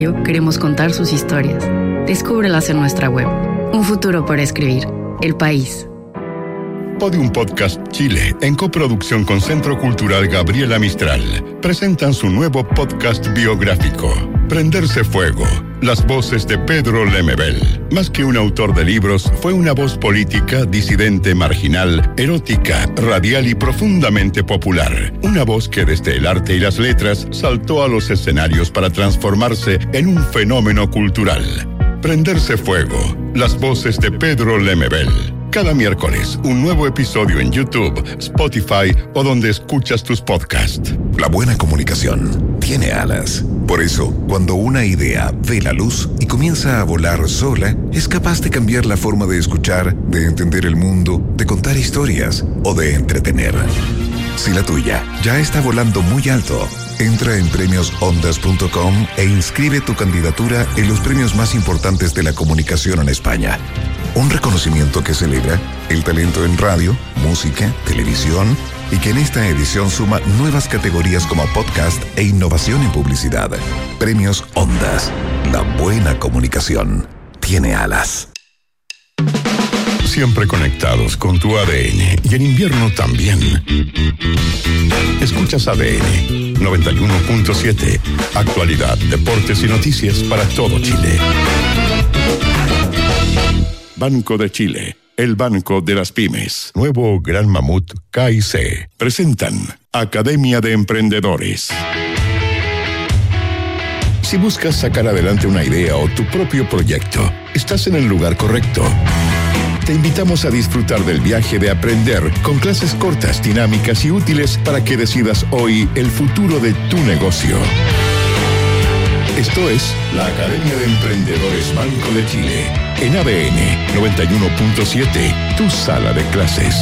Queremos contar sus historias. Descúbrelas en nuestra web. Un futuro por escribir. El País. Podium Podcast Chile, en coproducción con Centro Cultural Gabriela Mistral, presentan su nuevo podcast biográfico, Prenderse Fuego, las voces de Pedro Lemebel. Más que un autor de libros, fue una voz política, disidente, marginal, erótica, radial y profundamente popular. Una voz que desde el arte y las letras saltó a los escenarios para transformarse en un fenómeno cultural. Prenderse Fuego, las voces de Pedro Lemebel. Cada miércoles, un nuevo episodio en YouTube, Spotify o donde escuchas tus podcasts. La buena comunicación tiene alas. Por eso, cuando una idea ve la luz y comienza a volar sola, es capaz de cambiar la forma de escuchar, de entender el mundo, de contar historias o de entretener. Si la tuya ya está volando muy alto, entra en premiosondas.com e inscribe tu candidatura en los premios más importantes de la comunicación en España. Un reconocimiento que celebra el talento en radio, música, televisión y que en esta edición suma nuevas categorías como podcast e innovación en publicidad. Premios Ondas. La buena comunicación tiene alas. Siempre conectados con tu ADN y en invierno también. Escuchas ADN 91.7. Actualidad, deportes y noticias para todo Chile. Banco de Chile, el banco de las pymes. Nuevo Gran Mamut K&C. Presentan Academia de Emprendedores. Si buscas sacar adelante una idea o tu propio proyecto, estás en el lugar correcto. Te invitamos a disfrutar del viaje de aprender con clases cortas, dinámicas y útiles para que decidas hoy el futuro de tu negocio. Esto es la Academia de Emprendedores Banco de Chile, en ADN 91.7, tu sala de clases.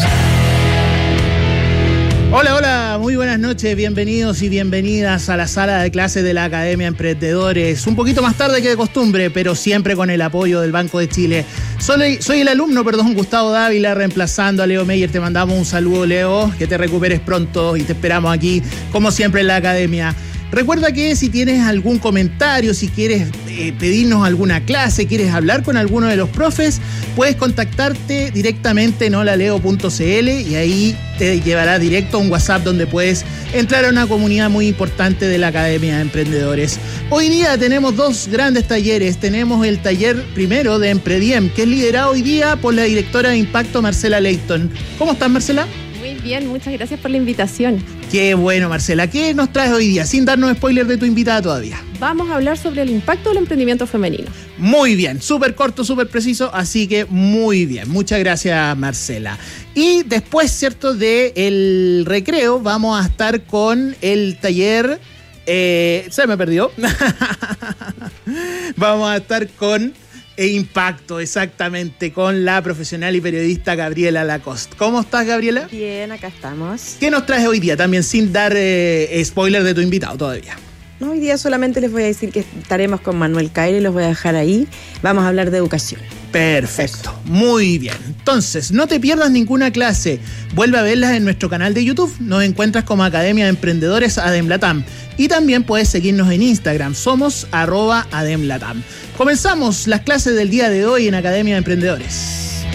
Hola, muy buenas noches, bienvenidos y bienvenidas a la sala de clases de la Academia de Emprendedores. Un poquito más tarde que de costumbre, pero siempre con el apoyo del Banco de Chile. Soy el alumno, Gustavo Dávila, reemplazando a Leo Meyer. Te mandamos un saludo, Leo, que te recuperes pronto y te esperamos aquí, como siempre, en la Academia. Recuerda que si tienes algún comentario, si quieres pedirnos alguna clase, quieres hablar con alguno de los profes, puedes contactarte directamente en holaleo.cl y ahí te llevará directo a un WhatsApp donde puedes entrar a una comunidad muy importante de la Academia de Emprendedores. Hoy día tenemos dos grandes talleres. Tenemos el taller primero de Emprediem, que es liderado hoy día por la directora de Impacto, Marcela Leighton. ¿Cómo estás, Marcela? Muy bien, muchas gracias por la invitación. Qué bueno, Marcela. ¿Qué nos traes hoy día? Sin darnos spoiler de tu invitada todavía. Vamos a hablar sobre el impacto del emprendimiento femenino. Muy bien, súper corto, súper preciso, así que muy bien. Muchas gracias, Marcela. Y después, ¿cierto?, del recreo, vamos a estar con el taller... se me perdió. Vamos a estar con... Impacto, exactamente, con la profesional y periodista Gabriela Lacoste. ¿Cómo estás, Gabriela? Bien, acá estamos. ¿Qué nos traes hoy día? También sin dar spoiler de tu invitado todavía. No, hoy día solamente les voy a decir que estaremos con Manuel Caire, los voy a dejar ahí. Vamos a hablar de educación. Perfecto, muy bien. Entonces, no te pierdas ninguna clase. Vuelve a verlas en nuestro canal de YouTube. Nos encuentras como Academia de Emprendedores ADEMLATAM. Y también puedes seguirnos en Instagram. Somos @ADEMLATAM. Comenzamos las clases del día de hoy en Academia de Emprendedores.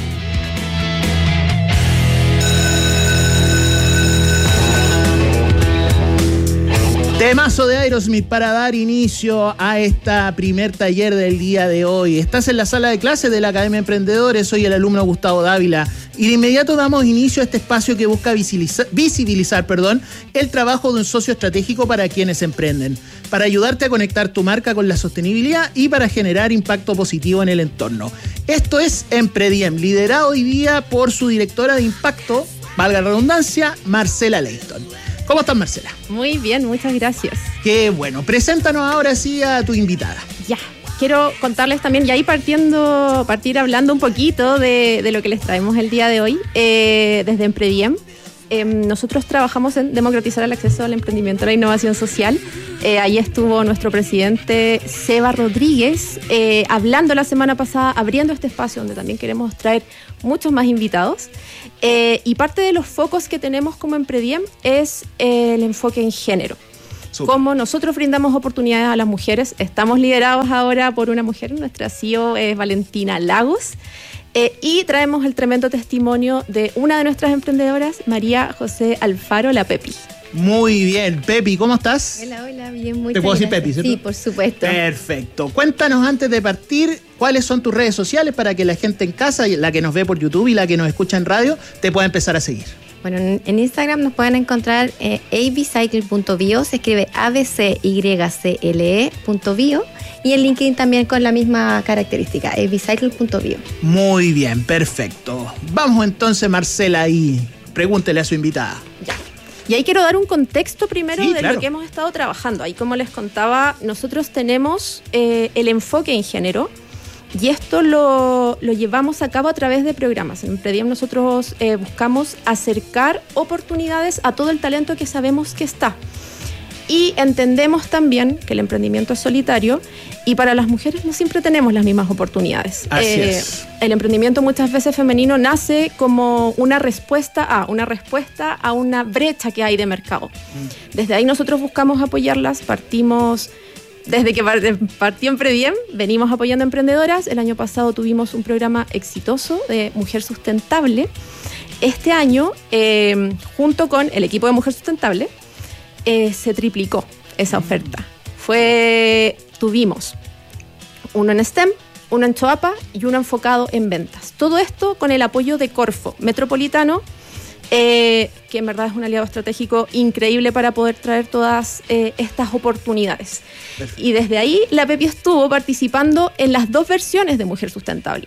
Temazo de Aerosmith para dar inicio a esta primer taller del día de hoy. Estás en la sala de clases de la Academia de Emprendedores, soy el alumno Gustavo Dávila y de inmediato damos inicio a este espacio que busca visibilizar el trabajo de un socio estratégico para quienes emprenden, para ayudarte a conectar tu marca con la sostenibilidad y para generar impacto positivo en el entorno. Esto es Emprediem, liderado hoy día por su directora de impacto, valga la redundancia, Marcela Leighton. ¿Cómo estás, Marcela? Muy bien, muchas gracias. Qué bueno. Preséntanos ahora sí a tu invitada. Ya, quiero contarles también, y ahí partir hablando un poquito de lo que les traemos el día de hoy, desde Emprediem. Nosotros trabajamos en democratizar el acceso al emprendimiento y la innovación social. Ahí estuvo nuestro presidente Seba Rodríguez hablando la semana pasada, abriendo este espacio donde también queremos traer muchos más invitados. Y parte de los focos que tenemos como Emprediem es el enfoque en género. cómo nosotros brindamos oportunidades a las mujeres. Estamos liderados ahora por una mujer, nuestra CEO es Valentina Lagos. Y traemos el tremendo testimonio de una de nuestras emprendedoras, María José Alfaro, la Pepi. Muy bien. Pepi, ¿cómo estás? Hola, bien, muy bien. ¿Te puedo decir Pepi, cierto? Sí, por supuesto. Perfecto. Cuéntanos antes de partir, ¿cuáles son tus redes sociales para que la gente en casa, la que nos ve por YouTube y la que nos escucha en radio, te pueda empezar a seguir? Bueno, en Instagram nos pueden encontrar abcycle.bio, se escribe abcycle.bio, y en LinkedIn también con la misma característica, abcycle.bio. Muy bien, perfecto. Vamos entonces, Marcela, y pregúntele a su invitada. Ya. Y ahí quiero dar un contexto primero de claro. lo que hemos estado trabajando. Ahí, como les contaba, nosotros tenemos el enfoque en género. Y esto lo llevamos a cabo a través de programas. En Emprediem nosotros buscamos acercar oportunidades a todo el talento que sabemos que está. Y entendemos también que el emprendimiento es solitario y para las mujeres no siempre tenemos las mismas oportunidades. Así es. El emprendimiento muchas veces femenino nace como una respuesta a una brecha que hay de mercado. Desde ahí nosotros buscamos apoyarlas, desde que partió Emprediem, venimos apoyando emprendedoras. El año pasado tuvimos un programa exitoso de Mujer Sustentable. Este año, junto con el equipo de Mujer Sustentable, se triplicó esa oferta. Tuvimos uno en STEM, uno en Choapa y uno enfocado en ventas. Todo esto con el apoyo de Corfo Metropolitano, que en verdad es un aliado estratégico increíble para poder traer todas estas oportunidades. Perfecto. Y desde ahí la Pepi estuvo participando en las 2 versiones de Mujer Sustentable.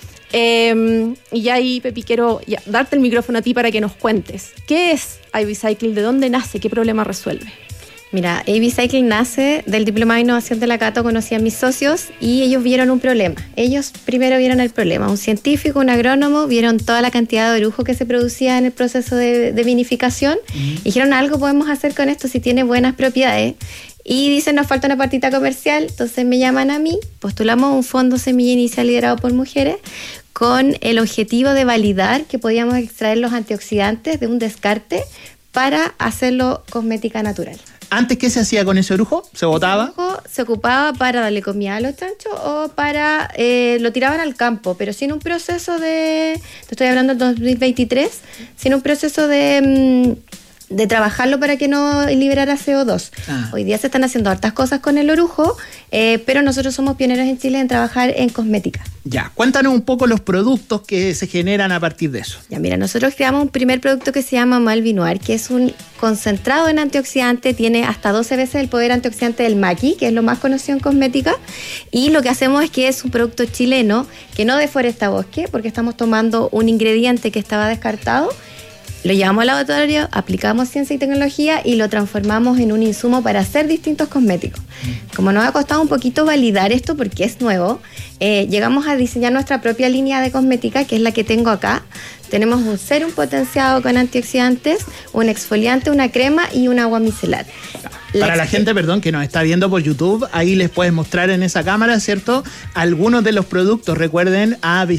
Y ya ahí, Pepi, quiero darte el micrófono a ti para que nos cuentes. ¿Qué es abcycle? ¿De dónde nace? ¿Qué problema resuelve? Mira, abcycle nace del Diplomado de Innovación de la Cato, conocí a mis socios y ellos vieron un problema. Ellos primero vieron el problema, un científico, un agrónomo, vieron toda la cantidad de orujo que se producía en el proceso de vinificación y dijeron, algo podemos hacer con esto si tiene buenas propiedades. Y dicen, nos falta una partita comercial, entonces me llaman a mí, postulamos un fondo semilla inicial liderado por mujeres con el objetivo de validar que podíamos extraer los antioxidantes de un descarte para hacerlo cosmética natural. ¿Antes qué se hacía con ese orujo? ¿Se botaba? El orujo se ocupaba para darle comida a los chanchos o para... lo tiraban al campo, pero sin un proceso te estoy hablando del 2023, sin un proceso de trabajarlo para que no liberara CO2. Hoy día se están haciendo hartas cosas con el orujo, pero nosotros somos pioneros en Chile en trabajar en cosmética. Ya, cuéntanos un poco los productos que se generan a partir de eso. Ya, mira, nosotros creamos un primer producto que se llama Malvinoir, que es un concentrado en antioxidante, tiene hasta 12 veces el poder antioxidante del maqui, que es lo más conocido en cosmética, y lo que hacemos es que es un producto chileno que no deforesta bosque, porque estamos tomando un ingrediente que estaba descartado, lo llevamos al laboratorio, aplicamos ciencia y tecnología y lo transformamos en un insumo para hacer distintos cosméticos. Como nos ha costado un poquito validar esto porque es nuevo, llegamos a diseñar nuestra propia línea de cosmética, que es la que tengo acá. Tenemos un serum potenciado con antioxidantes, un exfoliante, una crema y un agua micelar. Para la gente, que nos está viendo por YouTube, ahí les puedes mostrar en esa cámara, ¿cierto? Algunos de los productos. Recuerden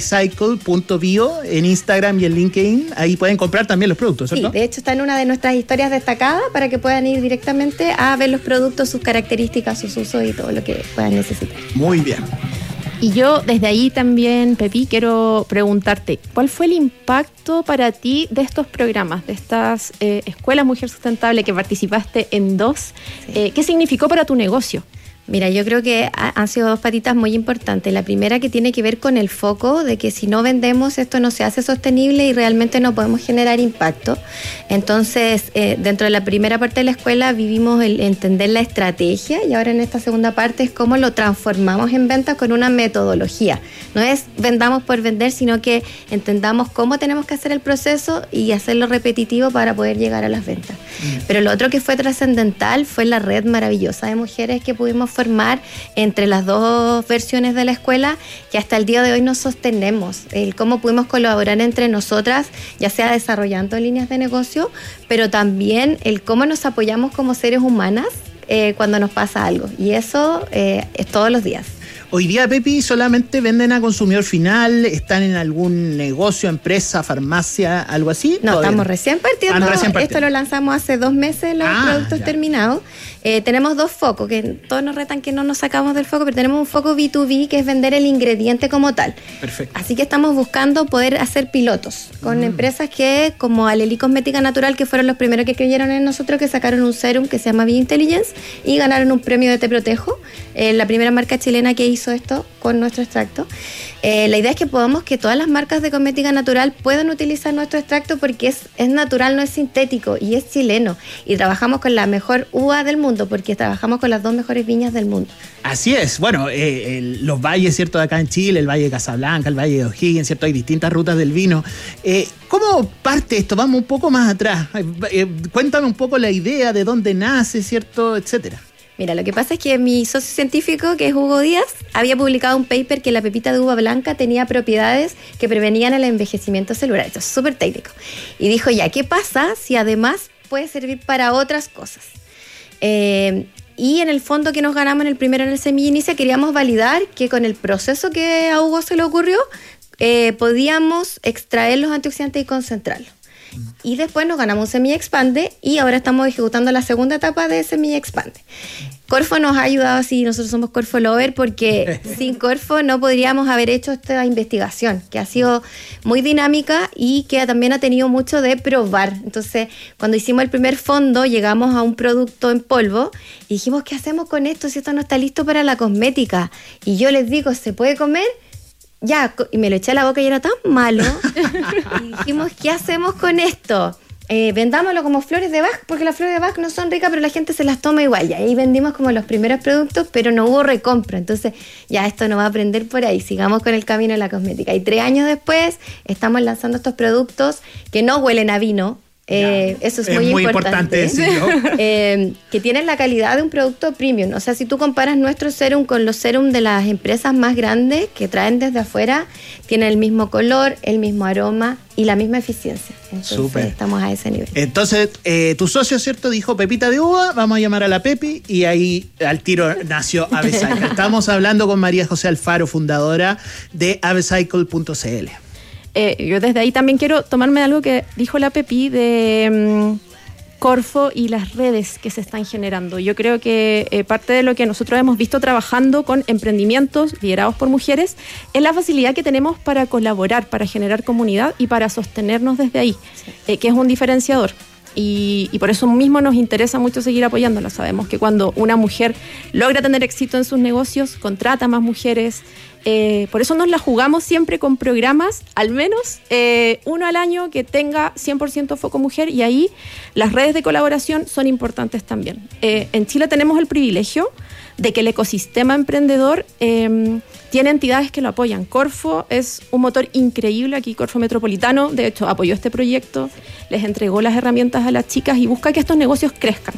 abcycle.bio en Instagram y en LinkedIn. Ahí pueden comprar también los productos, ¿cierto? Sí, de hecho está en una de nuestras historias destacadas para que puedan ir directamente a ver los productos, sus características, sus usos y todo lo que puedan necesitar. Muy bien. Y yo desde ahí también, Pepi, quiero preguntarte, ¿cuál fue el impacto para ti de estos programas, de estas escuelas Mujer Sustentable que participaste en 2? Sí. ¿Qué significó para tu negocio? Mira, yo creo que han sido 2 patitas muy importantes. La primera, que tiene que ver con el foco de que si no vendemos esto no se hace sostenible y realmente no podemos generar impacto. Entonces, dentro de la primera parte de la escuela vivimos el entender la estrategia y ahora en esta segunda parte es cómo lo transformamos en ventas con una metodología. No es vendamos por vender, sino que entendamos cómo tenemos que hacer el proceso y hacerlo repetitivo para poder llegar a las ventas. Pero lo otro que fue trascendental fue la red maravillosa de mujeres que pudimos formar entre las 2 versiones de la escuela, que hasta el día de hoy nos sostenemos, el cómo pudimos colaborar entre nosotras, ya sea desarrollando líneas de negocio, pero también el cómo nos apoyamos como seres humanas cuando nos pasa algo, y eso es todos los días. Hoy día, Pepi, solamente venden a consumidor final, están en algún negocio, empresa, farmacia, algo así. No, estamos recién partiendo. Esto lo lanzamos hace 2 meses, los productos terminados. tenemos 2 focos, que todos nos retan que no nos sacamos del foco, pero tenemos un foco B2B, que es vender el ingrediente como tal. Perfecto. Así que estamos buscando poder hacer pilotos con empresas que, como Aleli Cosmética Natural, que fueron los primeros que creyeron en nosotros, que sacaron un serum que se llama Biointelligence y ganaron un premio de Te Protejo, la primera marca chilena que hizo esto con nuestro extracto. La idea es que podamos que todas las marcas de cosmética natural puedan utilizar nuestro extracto porque es natural, no es sintético y es chileno. Y trabajamos con la mejor uva del mundo porque trabajamos con las 2 mejores viñas del mundo. Así es. Bueno, los valles, ¿cierto?, de acá en Chile, el Valle de Casablanca, el Valle de O'Higgins, ¿cierto? Hay distintas rutas del vino. ¿Cómo parte esto? Vamos un poco más atrás. Cuéntame un poco la idea de dónde nace, ¿cierto?, etcétera. Mira, lo que pasa es que mi socio científico, que es Hugo Díaz, había publicado un paper que la pepita de uva blanca tenía propiedades que prevenían el envejecimiento celular. Esto es súper técnico. Y dijo, ya, ¿qué pasa si además puede servir para otras cosas? Y en el fondo que nos ganamos en el Semilla Inicia, queríamos validar que con el proceso que a Hugo se le ocurrió, podíamos extraer los antioxidantes y concentrarlos. Y después nos ganamos un Semilla Expande y ahora estamos ejecutando la segunda etapa de Semilla Expande. Corfo nos ha ayudado así, nosotros somos Corfo Lover, porque sin Corfo no podríamos haber hecho esta investigación, que ha sido muy dinámica y que también ha tenido mucho de probar. Entonces, cuando hicimos el primer fondo, llegamos a un producto en polvo y dijimos, ¿qué hacemos con esto si esto no está listo para la cosmética? Y yo les digo, ¿se puede comer? Ya, y me lo eché a la boca y era tan malo. Y dijimos, ¿qué hacemos con esto? Vendámoslo como flores de Bach, porque las flores de Bach no son ricas, pero la gente se las toma igual. Y ahí vendimos como los primeros productos, pero no hubo recompra. Entonces, ya esto no va a aprender por ahí. Sigamos con el camino de la cosmética. Y 3 años después, estamos lanzando estos productos que no huelen a vino. Eso es muy importante decirlo. Que tienen la calidad de un producto premium. O sea, si tú comparas nuestro serum con los serum de las empresas más grandes que traen desde afuera, tienen el mismo color, el mismo aroma y la misma eficiencia. Entonces, Super. Estamos a ese nivel. Entonces, tu socio, ¿cierto?, dijo pepita de uva, vamos a llamar a la Pepi, y ahí al tiro nació Avecycle. Estamos hablando con María José Alfaro, fundadora de Avecycle.cl. Yo desde ahí también quiero tomarme algo que dijo la Pepi de Corfo y las redes que se están generando. Yo creo que parte de lo que nosotros hemos visto trabajando con emprendimientos liderados por mujeres es la facilidad que tenemos para colaborar, para generar comunidad y para sostenernos desde ahí, que es un diferenciador. Y por eso mismo nos interesa mucho seguir apoyándola. Sabemos que cuando una mujer logra tener éxito en sus negocios, contrata más mujeres. Por eso nos la jugamos siempre con programas, al menos uno al año que tenga 100% foco mujer, y ahí las redes de colaboración son importantes también. En Chile tenemos el privilegio de que el ecosistema emprendedor tiene entidades que lo apoyan. Corfo es un motor increíble aquí, Corfo Metropolitano, de hecho apoyó este proyecto, les entregó las herramientas a las chicas y busca que estos negocios crezcan.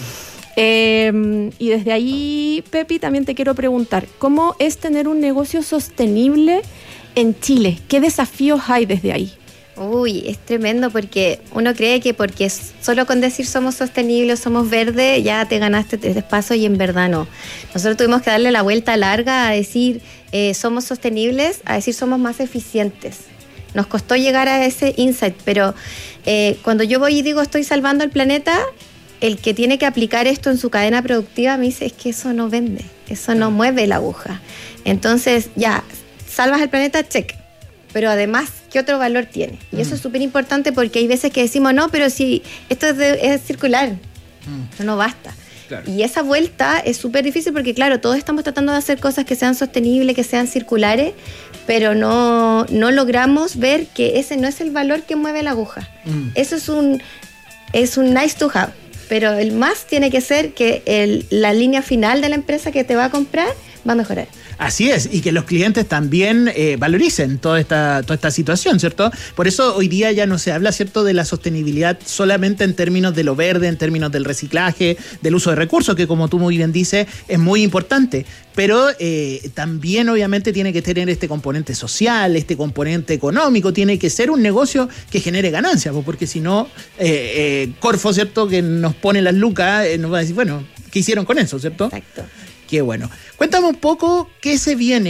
Y desde ahí, Pepi, también te quiero preguntar, ¿cómo es tener un negocio sostenible en Chile? ¿Qué desafíos hay desde ahí? Uy, es tremendo porque uno cree que porque solo con decir somos sostenibles, somos verdes, ya te ganaste 3 pasos, y en verdad no. Nosotros tuvimos que darle la vuelta larga a decir somos sostenibles, a decir somos más eficientes. Nos costó llegar a ese insight, pero cuando yo voy y digo estoy salvando el planeta, el que tiene que aplicar esto en su cadena productiva me dice, es que eso no vende, eso no mueve la aguja. Entonces, ya, salvas el planeta, check. Pero además, ¿qué otro valor tiene? Y eso es súper importante porque hay veces que decimos, no, pero si esto es circular, no basta. Claro. Y esa vuelta es súper difícil porque, claro, todos estamos tratando de hacer cosas que sean sostenibles, que sean circulares, pero no logramos ver que ese no es el valor que mueve la aguja. Eso es un nice to have. Pero el más tiene que ser que la línea final de la empresa que te va a comprar va a mejorar. Así es, y que los clientes también valoricen toda esta situación, ¿cierto? Por eso hoy día ya no se habla, ¿cierto?, de la sostenibilidad solamente en términos de lo verde, en términos del reciclaje, del uso de recursos, que como tú muy bien dices, es muy importante. Pero también obviamente tiene que tener este componente social, este componente económico, tiene que ser un negocio que genere ganancias, porque si no, Corfo, ¿cierto?, que nos pone las lucas, nos va a decir, bueno, ¿qué hicieron con eso, cierto? Exacto. Qué bueno. Cuéntame un poco qué se viene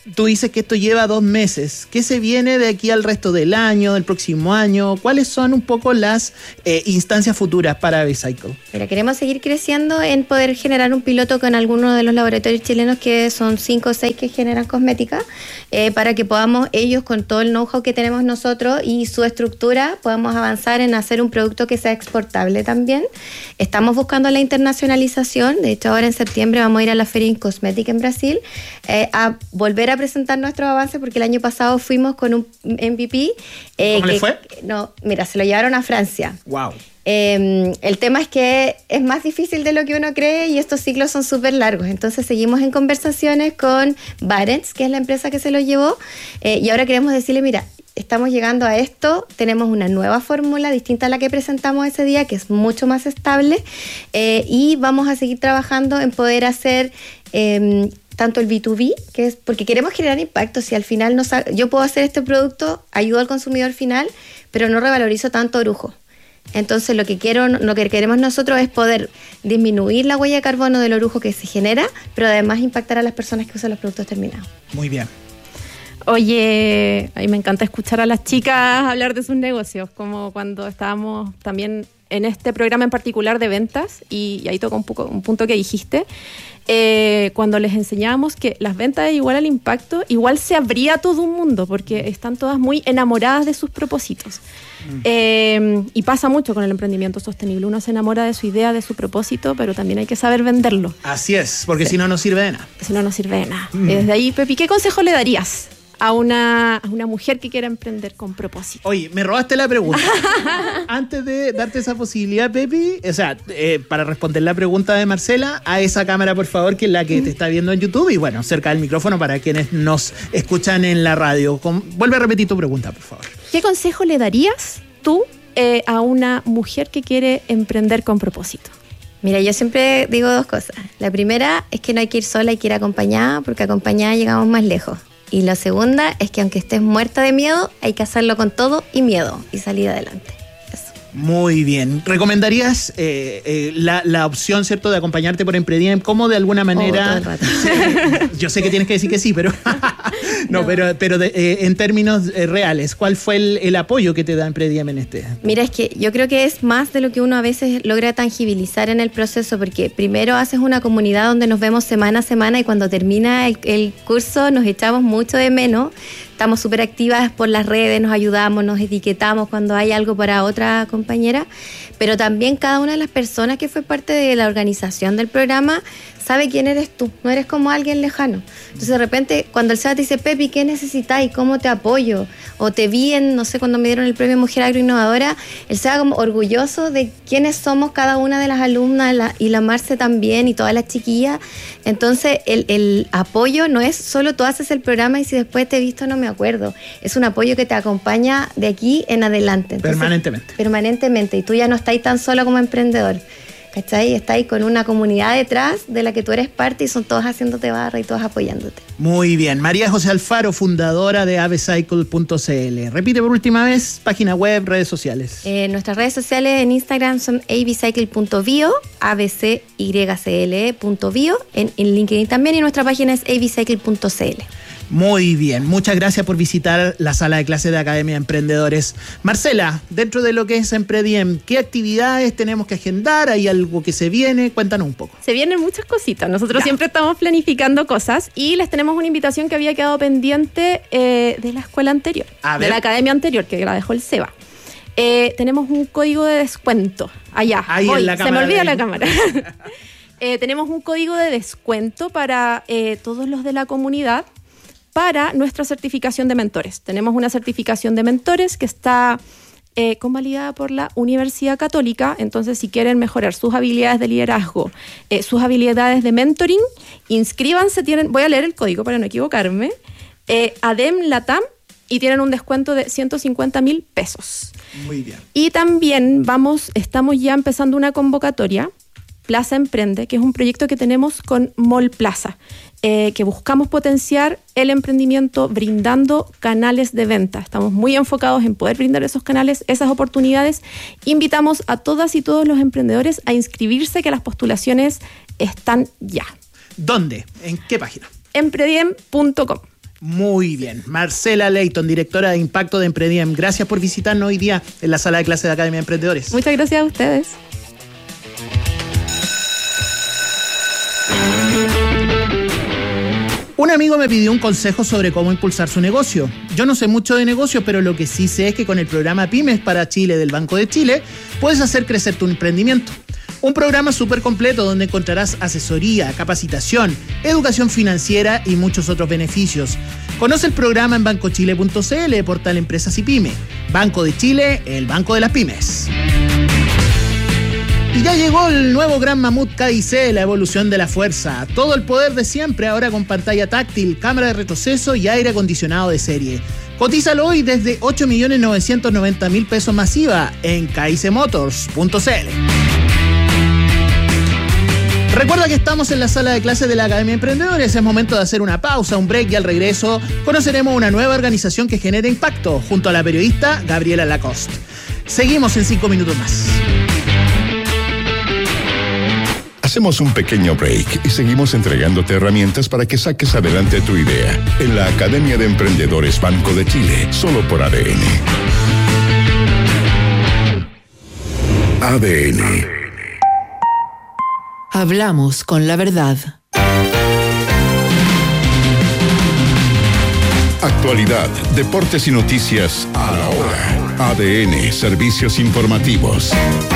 Tú dices que esto lleva 2 meses. ¿Qué se viene de aquí al resto del año, del próximo año? ¿Cuáles son un poco las instancias futuras para AVEcycle? Mira, queremos seguir creciendo en poder generar un piloto con algunos de los laboratorios chilenos, que son 5 o 6 que generan cosmética, para que podamos ellos, con todo el know-how que tenemos nosotros y su estructura, podamos avanzar en hacer un producto que sea exportable también. Estamos buscando la internacionalización. De hecho, ahora en septiembre vamos a ir a la Feria Incosmetic en Brasil a volver a presentar nuestros avances, porque el año pasado fuimos con un MVP. ¿Cómo le fue? No, mira, se lo llevaron a Francia. Wow. El tema es que es más difícil de lo que uno cree y estos ciclos son súper largos. Entonces seguimos en conversaciones con Barents, que es la empresa que se lo llevó, y ahora queremos decirle, mira, estamos llegando a esto, tenemos una nueva fórmula distinta a la que presentamos ese día, que es mucho más estable, y vamos a seguir trabajando en poder hacer tanto el B2B, que es porque queremos generar impacto. Si al final yo puedo hacer este producto, ayudo al consumidor final, pero no revalorizo tanto Orujo. Entonces lo que queremos nosotros es poder disminuir la huella de carbono del orujo que se genera, pero además impactar a las personas que usan los productos terminados. Muy bien. Oye, a mí me encanta escuchar a las chicas hablar de sus negocios, como cuando estábamos también en este programa en particular de ventas, y ahí toca un punto que dijiste, cuando les enseñábamos que las ventas es igual al impacto, igual se abría todo un mundo, porque están todas muy enamoradas de sus propósitos. Y pasa mucho con el emprendimiento sostenible. Uno se enamora de su idea, de su propósito, pero también hay que saber venderlo. Así es, porque si no, no sirve de nada. Si no, no sirve de nada. Desde ahí, Pepi, ¿qué consejo le darías a una mujer que quiera emprender con propósito? Oye, me robaste la pregunta. Antes de darte esa posibilidad, Pepi, o sea, para responder la pregunta de Marcela, a esa cámara, por favor, que es la que te está viendo en YouTube, y bueno, cerca del micrófono para quienes nos escuchan en la radio. Vuelve a repetir tu pregunta, por favor. ¿Qué consejo le darías tú a una mujer que quiere emprender con propósito? Mira, yo siempre digo 2 cosas. La primera es que no hay que ir sola, hay que ir acompañada, porque acompañada llegamos más lejos. Y la segunda es que aunque estés muerta de miedo, hay que hacerlo con todo y miedo y salir adelante. Eso. Muy bien. ¿Recomendarías la opción, cierto, de acompañarte por Emprediem? ¿Cómo de alguna manera? Todo el rato. Yo sé que tienes que decir que sí, pero no, pero en términos reales, ¿cuál fue el apoyo que te da Emprediem en este? Mira, es que yo creo que es más de lo que uno a veces logra tangibilizar en el proceso, porque primero haces una comunidad donde nos vemos semana a semana, y cuando termina el curso nos echamos mucho de menos. Estamos súper activas por las redes, nos ayudamos, nos etiquetamos cuando hay algo para otra compañera, pero también cada una de las personas que fue parte de la organización del programa sabe quién eres tú, no eres como alguien lejano. Entonces de repente cuando el SEBA te dice, Pepi, ¿qué necesitáis? ¿Cómo te apoyo? O te vi en, no sé, cuando me dieron el premio Mujer Agroinnovadora, el SEBA como orgulloso de quiénes somos cada una de las alumnas, y la Marce también, y todas las chiquillas. Entonces el apoyo no es solo tú haces el programa y si después te he visto no me acuerdo. Es un apoyo que te acompaña de aquí en adelante. Entonces, permanentemente. Y tú ya no estás tan solo como emprendedor, ¿cachai? Estás ahí con una comunidad detrás de la que tú eres parte, y son todos haciéndote barra y todos apoyándote. Muy bien. María José Alfaro, fundadora de avecycle.cl. Repite por última vez, página web, redes sociales. Nuestras redes sociales en Instagram son avecycle.bio, abcycle.bio, en LinkedIn también, y nuestra página es avecycle.cl. Muy bien, muchas gracias por visitar la sala de clase de Academia de Emprendedores. Marcela, dentro de lo que es Emprediem, ¿qué actividades tenemos que agendar? ¿Hay algo que se viene? Cuéntanos un poco. Se vienen muchas cositas. Nosotros siempre estamos planificando cosas, y les tenemos una invitación que había quedado pendiente de la escuela anterior, de la academia anterior, que la dejó el SEBA. Tenemos un código de descuento. Allá, ahí en la cámara. Se me olvida la cámara. Tenemos un código de descuento para todos los de la comunidad, para nuestra certificación de mentores. Tenemos una certificación de mentores que está convalidada por la Universidad Católica. Entonces, si quieren mejorar sus habilidades de liderazgo, sus habilidades de mentoring, inscríbanse. Voy a leer el código para no equivocarme. ADEM Latam, y tienen un descuento de 150,000 pesos. Muy bien. Y también estamos ya empezando una convocatoria, Plaza Emprende, que es un proyecto que tenemos con Mall Plaza, que buscamos potenciar el emprendimiento brindando canales de venta. Estamos muy enfocados en poder brindar esos canales, esas oportunidades. Invitamos a todas y todos los emprendedores a inscribirse, que las postulaciones están ya. ¿Dónde? ¿En qué página? Emprediem.com. Muy bien. Marcela Leighton, directora de Impacto de Emprediem. Gracias por visitarnos hoy día en la sala de clase de Academia de Emprendedores. Muchas gracias a ustedes. Un amigo me pidió un consejo sobre cómo impulsar su negocio. Yo no sé mucho de negocios, pero lo que sí sé es que con el programa Pymes para Chile del Banco de Chile puedes hacer crecer tu emprendimiento. Un programa súper completo donde encontrarás asesoría, capacitación, educación financiera y muchos otros beneficios. Conoce el programa en bancochile.cl, portal Empresas y Pyme. Banco de Chile, el banco de las pymes. Y ya llegó el nuevo Gran Mamut KIC, la evolución de la fuerza. Todo el poder de siempre, ahora con pantalla táctil, cámara de retroceso y aire acondicionado de serie. Cotízalo hoy desde 8.990.000 pesos masiva en kicmotors.cl. Recuerda que estamos en la sala de clases de la Academia de Emprendedores. Es momento de hacer una pausa, un break, y al regreso conoceremos una nueva organización que genera impacto junto a la periodista Gabriela Lacoste. Seguimos en 5 minutos más. Hacemos un pequeño break y seguimos entregándote herramientas para que saques adelante tu idea en la Academia de Emprendedores Banco de Chile, solo por ADN. ADN. Hablamos con la verdad. Actualidad, deportes y noticias a la hora. ADN, servicios informativos.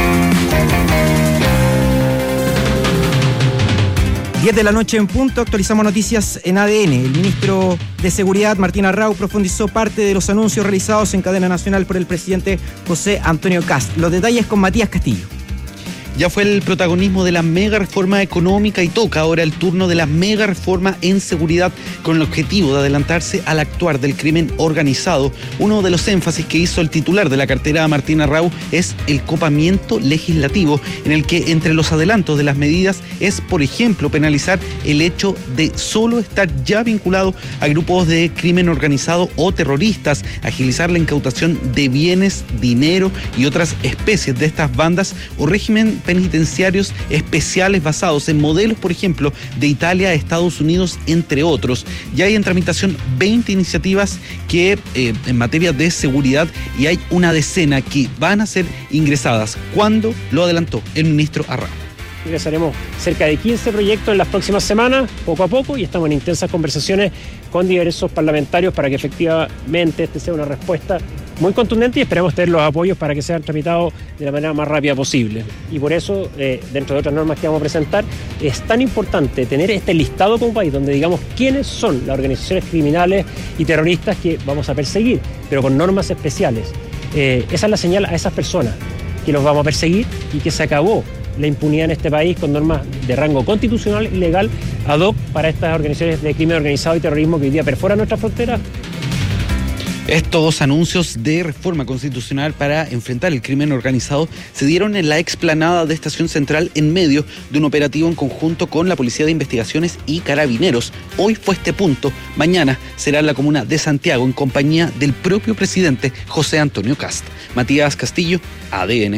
10 de la noche en punto, actualizamos noticias en ADN. El ministro de Seguridad, Martín Arrau, profundizó parte de los anuncios realizados en cadena nacional por el presidente José Antonio Kast. Los detalles con Matías Castillo. Ya fue el protagonismo de la mega reforma económica y toca ahora el turno de la mega reforma en seguridad, con el objetivo de adelantarse al actuar del crimen organizado. Uno de los énfasis que hizo el titular de la cartera, Martín Arrau, es el copamiento legislativo, en el que entre los adelantos de las medidas es, por ejemplo, penalizar el hecho de solo estar ya vinculado a grupos de crimen organizado o terroristas, agilizar la incautación de bienes, dinero y otras especies de estas bandas, o régimen penitenciarios especiales basados en modelos, por ejemplo, de Italia, Estados Unidos, entre otros. Ya hay en tramitación 20 iniciativas que en materia de seguridad, y hay una decena que van a ser ingresadas. ¿Cuándo? Lo adelantó el ministro Arrau. Ingresaremos cerca de 15 proyectos en las próximas semanas, poco a poco, y estamos en intensas conversaciones con diversos parlamentarios para que efectivamente este sea una respuesta muy contundente, y esperamos tener los apoyos para que sean tramitados de la manera más rápida posible. Y por eso, dentro de otras normas que vamos a presentar, es tan importante tener este listado como país, donde digamos quiénes son las organizaciones criminales y terroristas que vamos a perseguir, pero con normas especiales. Esa es la señal a esas personas, que los vamos a perseguir y que se acabó la impunidad en este país con normas de rango constitucional y legal ad hoc para estas organizaciones de crimen organizado y terrorismo que hoy día perforan nuestras fronteras. Estos anuncios de reforma constitucional para enfrentar el crimen organizado se dieron en la explanada de Estación Central en medio de un operativo en conjunto con la Policía de Investigaciones y Carabineros. Hoy fue este punto, mañana será en la comuna de Santiago en compañía del propio presidente José Antonio Kast. Matías Castillo, ADN.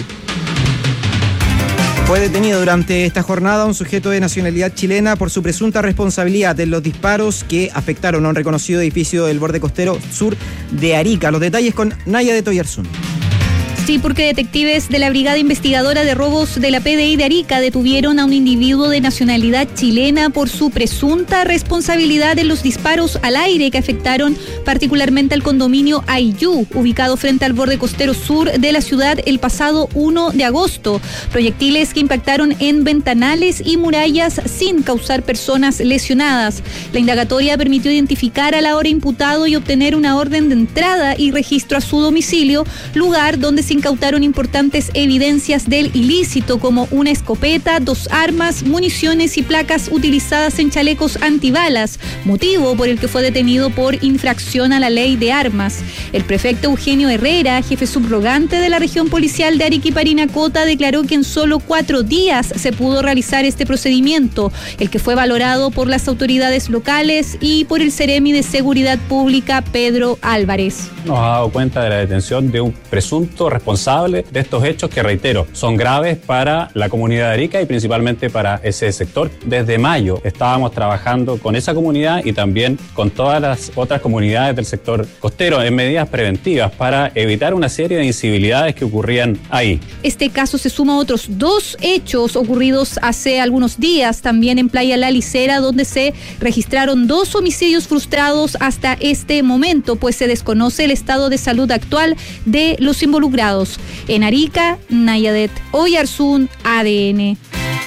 Fue detenido durante esta jornada un sujeto de nacionalidad chilena por su presunta responsabilidad en los disparos que afectaron a un reconocido edificio del borde costero sur de Arica. Los detalles con Naya de Toyarzún. Sí, porque detectives de la Brigada Investigadora de Robos de la PDI de Arica detuvieron a un individuo de nacionalidad chilena por su presunta responsabilidad en los disparos al aire que afectaron particularmente al condominio Aiyú, ubicado frente al borde costero sur de la ciudad el pasado 1 de agosto. Proyectiles que impactaron en ventanales y murallas sin causar personas lesionadas. La indagatoria permitió identificar al ahora imputado y obtener una orden de entrada y registro a su domicilio, lugar donde se incautaron importantes evidencias del ilícito como una escopeta, 2 armas, municiones y placas utilizadas en chalecos antibalas, motivo por el que fue detenido por infracción a la ley de armas. El prefecto Eugenio Herrera, jefe subrogante de la región policial de Arequipa-Parinacota, declaró que en solo 4 días se pudo realizar este procedimiento, el que fue valorado por las autoridades locales y por el Ceremi de Seguridad Pública, Pedro Álvarez. Nos ha dado cuenta de la detención de un presunto responsable responsable de estos hechos que, reitero, son graves para la comunidad de Arica y principalmente para ese sector. Desde mayo estábamos trabajando con esa comunidad y también con todas las otras comunidades del sector costero en medidas preventivas para evitar una serie de incivilidades que ocurrían ahí. Este caso se suma a otros 2 hechos ocurridos hace algunos días también en Playa La Licera, donde se registraron 2 homicidios frustrados hasta este momento, pues se desconoce el estado de salud actual de los involucrados. En Arica, Nayadet Oyarzún, ADN.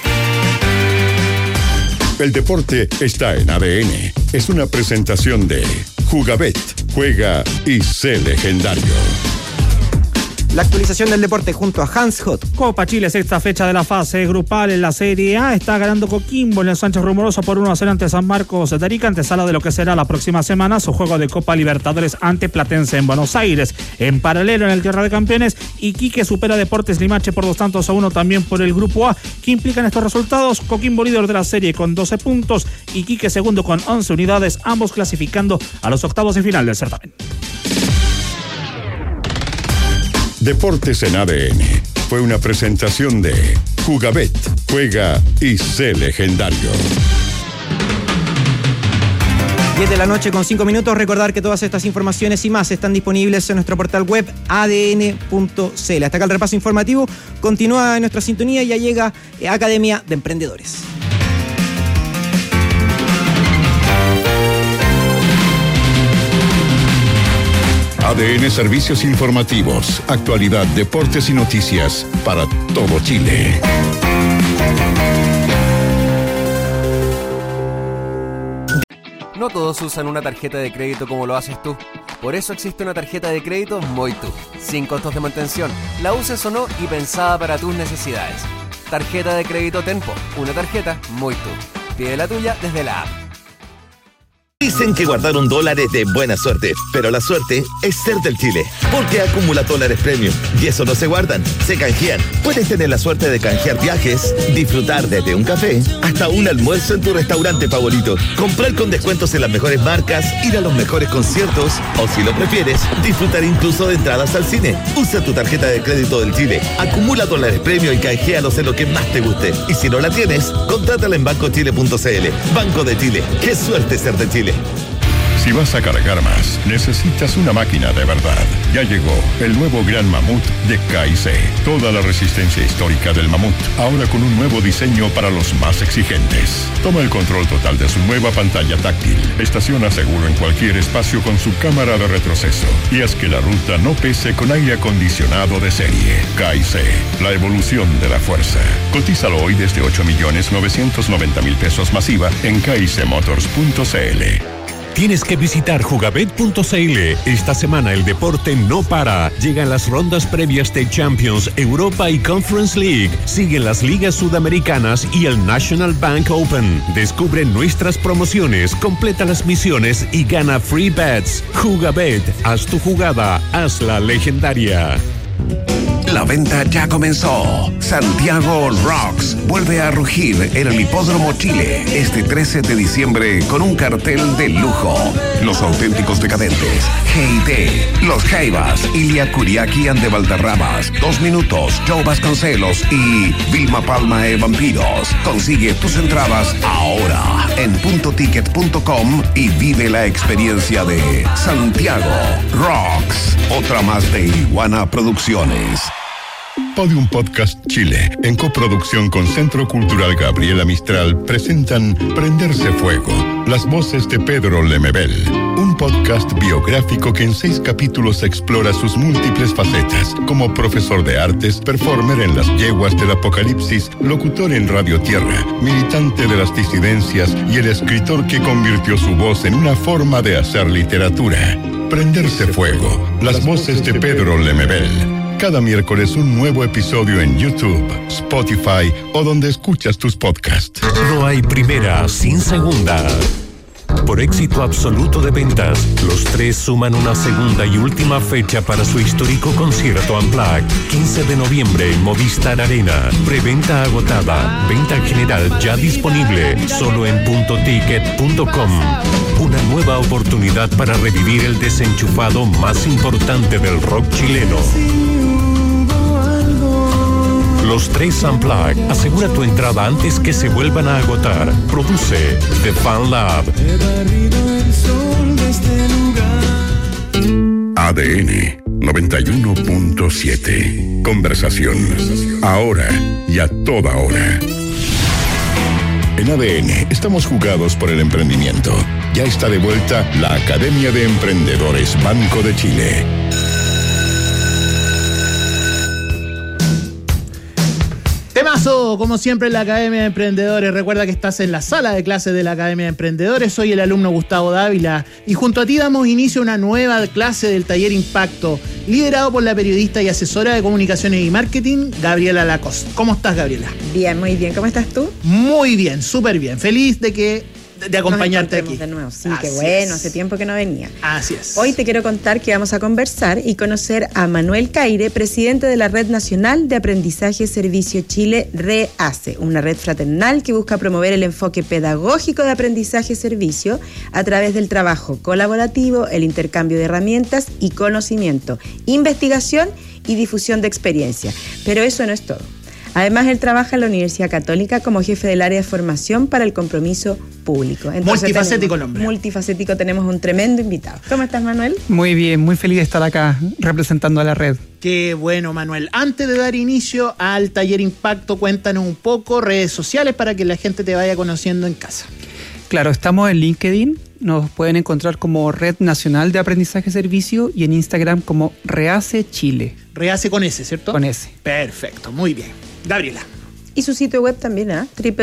El deporte está en ADN. Es una presentación de Jugabet. Juega y sé legendario. La actualización del deporte junto a Hans Hot. Copa Chile, sexta fecha de la fase grupal en la Serie A. Está ganando Coquimbo en el Sánchez Rumoroso por 1-0 ante San Marcos de Arica, antesala de lo que será la próxima semana su juego de Copa Libertadores ante Platense en Buenos Aires. En paralelo, en el Tierra de Campeones, Iquique supera a Deportes Limache por 2-1 también por el Grupo A. ¿Qué implican estos resultados? Coquimbo líder de la serie con 12 puntos, Iquique segundo con 11 unidades, ambos clasificando a los octavos de final del certamen. Deportes en ADN fue una presentación de Jugabet. Juega y sé legendario. 10 de la noche con 5 minutos. Recordar que todas estas informaciones y más están disponibles en nuestro portal web adn.cl. Hasta acá el repaso informativo. Continúa en nuestra sintonía y ya llega Academia de Emprendedores. ADN Servicios Informativos, actualidad, deportes y noticias para todo Chile. No todos usan una tarjeta de crédito como lo haces tú. Por eso existe una tarjeta de crédito Moitu, sin costos de mantención, la uses o no y pensada para tus necesidades. Tarjeta de crédito Tenpo, una tarjeta Moitu. Pide la tuya desde la app. Dicen que guardaron dólares de buena suerte, pero la suerte es ser del Chile, porque acumula dólares premium y eso no se guardan, se canjean. Puedes tener la suerte de canjear viajes, disfrutar desde un café hasta un almuerzo en tu restaurante favorito, comprar con descuentos en las mejores marcas, ir a los mejores conciertos o, si lo prefieres, disfrutar incluso de entradas al cine. Usa tu tarjeta de crédito del Chile, acumula dólares premium y canjealos en lo que más te guste. Y si no la tienes, contrátala en bancochile.cl. Banco de Chile, qué suerte ser de Chile. Si vas a cargar más, necesitas una máquina de verdad. Ya llegó el nuevo Gran Mamut de K&C. Toda la resistencia histórica del Mamut, ahora con un nuevo diseño para los más exigentes. Toma el control total de su nueva pantalla táctil. Estaciona seguro en cualquier espacio con su cámara de retroceso. Y haz que la ruta no pese con aire acondicionado de serie. K&C, la evolución de la fuerza. Cotízalo hoy desde 8.990.000 pesos masiva en kicmotors.cl. Tienes que visitar jugabet.cl. Esta semana el deporte no para. Llegan las rondas previas de Champions, Europa y Conference League. Siguen las ligas sudamericanas y el National Bank Open. Descubre nuestras promociones, completa las misiones y gana free bets. Jugabet, haz tu jugada, hazla legendaria. La venta ya comenzó. Santiago Rocks vuelve a rugir en el Hipódromo Chile este 13 de diciembre con un cartel de lujo. Los auténticos decadentes, G&T, Los Jaivas, Ilia Kuriaki and de Valderramas, 2 Minutos, Joe Vasconcelos y Vilma Palma e Vampiros. Consigue tus entradas ahora en puntoticket.com y vive la experiencia de Santiago Rocks. Otra más de Iguana Producciones. Podium Podcast Chile, en coproducción con Centro Cultural Gabriela Mistral, presentan Prenderse Fuego, las voces de Pedro Lemebel, un podcast biográfico que en 6 capítulos explora sus múltiples facetas, como profesor de artes, performer en las yeguas del apocalipsis, locutor en Radio Tierra, militante de las disidencias y el escritor que convirtió su voz en una forma de hacer literatura. Prenderse Fuego, las voces de Pedro Lemebel. Cada miércoles un nuevo episodio en YouTube, Spotify o donde escuchas tus podcasts. No hay primera sin segunda. Por éxito absoluto de ventas, los 3 suman una segunda y última fecha para su histórico concierto Unplugged, 15 de noviembre en Movistar Arena. Preventa agotada, venta general ya disponible, solo en puntoticket.com. Una nueva oportunidad para revivir el desenchufado más importante del rock chileno. Los 3 Unplugged. Asegura tu entrada antes que se vuelvan a agotar. Produce The Fan Lab. ADN 91.7. Conversación. Ahora y a toda hora. En ADN estamos jugados por el emprendimiento. Ya está de vuelta la Academia de Emprendedores Banco de Chile. Temazo, como siempre en la Academia de Emprendedores. Recuerda que estás en la sala de clases de la Academia de Emprendedores. Soy el alumno Gustavo Dávila y junto a ti damos inicio a una nueva clase del taller Impacto, liderado por la periodista y asesora de comunicaciones y marketing, Gabriela Lacoste. ¿Cómo estás, Gabriela? Bien, muy bien. ¿Cómo estás tú? Muy bien, súper bien. Feliz de acompañarte aquí. De nuevo. Sí, Así qué bueno, es. hace tiempo que no venía. Así es. Hoy te quiero contar que vamos a conversar y conocer a Manuel Caire, presidente de la Red Nacional de Aprendizaje Servicio Chile, REACE, una red fraternal que busca promover el enfoque pedagógico de aprendizaje servicio a través del trabajo colaborativo, el intercambio de herramientas y conocimiento, investigación y difusión de experiencia. Pero eso no es todo. Además, él trabaja en la Universidad Católica como jefe del área de formación para el compromiso público. Entonces, multifacético el hombre. Multifacético, tenemos un tremendo invitado. ¿Cómo estás, Manuel? Muy bien, muy feliz de estar acá representando a la red. Qué bueno, Manuel. Antes de dar inicio al taller Impacto, cuéntanos un poco, redes sociales para que la gente te vaya conociendo en casa. Claro, estamos en LinkedIn, nos pueden encontrar como Red Nacional de Aprendizaje Servicio y en Instagram como REACE Chile. REACE con S, ¿cierto? Con S. Perfecto, muy bien. Gabriela. Y su sitio web también,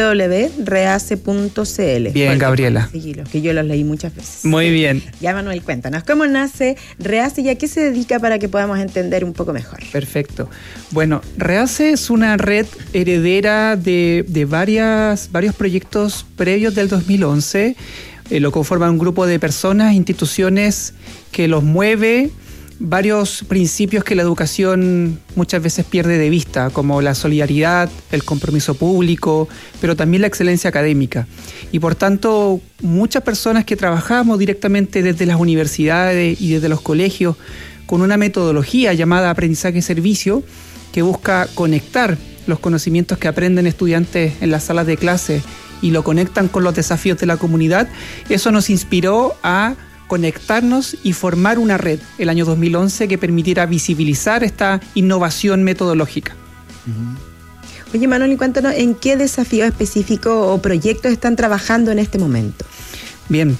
www.reace.cl. Bien, Gabriela. Seguilo, que yo los leí muchas veces. Muy bien. Ya, Manuel, cuéntanos, ¿cómo nace REACE y a qué se dedica para que podamos entender un poco mejor? Perfecto. Bueno, REACE es una red heredera de varios proyectos previos del 2011. Lo conforma un grupo de personas, instituciones que los mueve varios principios que la educación muchas veces pierde de vista, como la solidaridad, el compromiso público, pero también la excelencia académica. Y por tanto, muchas personas que trabajamos directamente desde las universidades y desde los colegios con una metodología llamada aprendizaje-servicio que busca conectar los conocimientos que aprenden estudiantes en las salas de clase y lo conectan con los desafíos de la comunidad, eso nos inspiró a conectarnos y formar una red el año 2011 que permitiera visibilizar esta innovación metodológica. Oye, Manuel, y cuéntanos en qué desafíos específicos o proyectos están trabajando en este momento. Bien,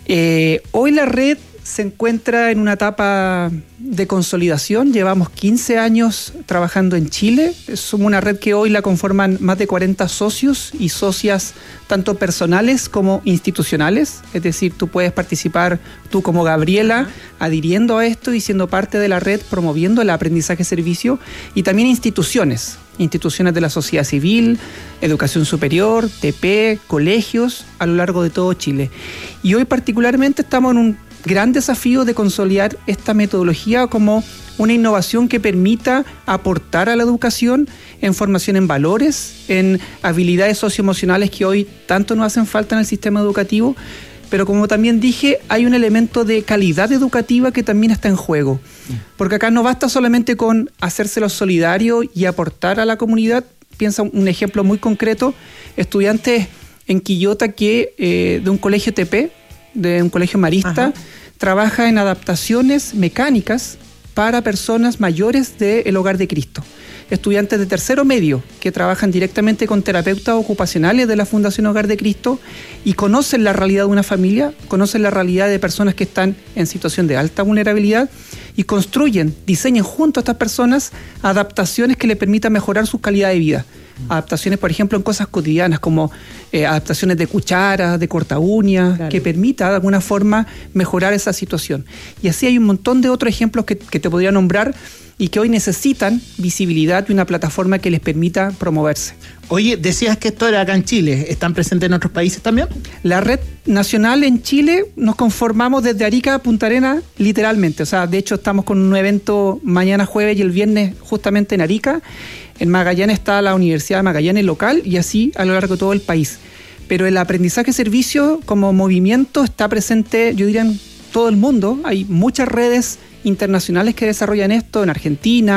hoy la red se encuentra en una etapa de consolidación. Llevamos 15 años trabajando en Chile. Somos una red que hoy la conforman más de 40 socios y socias, tanto personales como institucionales. Es decir, tú puedes participar, tú como Gabriela, adhiriendo a esto y siendo parte de la red, promoviendo el aprendizaje-servicio, y también instituciones de la sociedad civil, educación superior, TP, colegios, a lo largo de todo Chile. Y hoy particularmente estamos en un gran desafío de consolidar esta metodología como una innovación que permita aportar a la educación en formación en valores, en habilidades socioemocionales que hoy tanto nos hacen falta en el sistema educativo, pero como también dije, hay un elemento de calidad educativa que también está en juego, porque acá no basta solamente con hacérselo solidario y aportar a la comunidad. Piensa un ejemplo muy concreto, estudiantes en Quillota que de un colegio TP, de un colegio marista, trabaja en adaptaciones mecánicas para personas mayores del Hogar de Cristo. Estudiantes de tercero medio que trabajan directamente con terapeutas ocupacionales de la Fundación Hogar de Cristo y conocen la realidad de una familia, conocen la realidad de personas que están en situación de alta vulnerabilidad y diseñan junto a estas personas adaptaciones que les permitan mejorar su calidad de vida. Adaptaciones, por ejemplo, en cosas cotidianas como adaptaciones de cucharas, de corta uñas, que permita de alguna forma mejorar esa situación. Y así hay un montón de otros ejemplos que te podría nombrar y que hoy necesitan visibilidad y una plataforma que les permita promoverse. Oye, decías que esto era acá en Chile, ¿están presentes en otros países también? La red nacional en Chile nos conformamos desde Arica a Punta Arenas, literalmente. O sea, de hecho estamos con un evento mañana jueves y el viernes justamente en Arica. En Magallanes está la Universidad de Magallanes local y así a lo largo de todo el país. Pero el aprendizaje-servicio como movimiento está presente, yo diría, en todo el mundo. Hay muchas redes internacionales que desarrollan esto, en Argentina,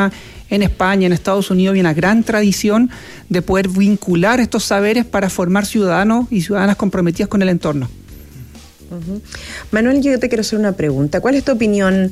en España, en Estados Unidos, hay una gran tradición de poder vincular estos saberes para formar ciudadanos y ciudadanas comprometidas con el entorno. Manuel, yo te quiero hacer una pregunta. ¿Cuál es tu opinión